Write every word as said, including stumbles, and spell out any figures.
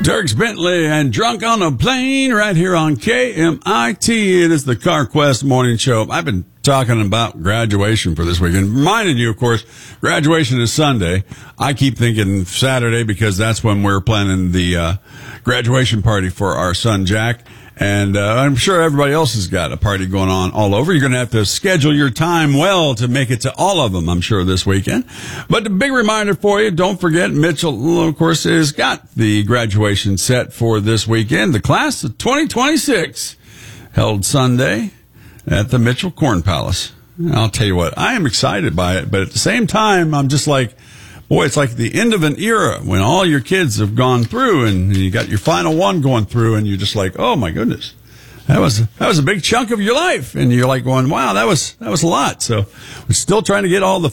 Dierks Bentley and Drunk on a Plane right here on K M I T. It is the CarQuest Morning Show. I've been talking about graduation for this weekend. Reminding you, of course, graduation is Sunday. I keep thinking Saturday because that's when we're planning the uh, graduation party for our son, Jack. And uh, I'm sure everybody else has got a party going on all over. You're going to have to schedule your time well to make it to all of them, I'm sure, this weekend. But the big reminder for you, don't forget, Mitchell, of course, has got the graduation set for this weekend. The class of twenty twenty-six held Sunday at the Mitchell Corn Palace. And I'll tell you what, I am excited by it, but at the same time, I'm just like, boy, it's like the end of an era when all your kids have gone through and you got your final one going through and you're just like, oh my goodness, that was, that was a big chunk of your life. And you're like going, wow, that was, that was a lot. So we're still trying to get all the